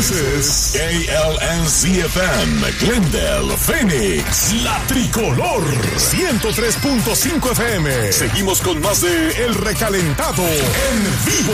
This is KLNZ-FM, Glendale, Phoenix, La Tricolor, 103.5 FM. Seguimos con más de El Recalentado en vivo.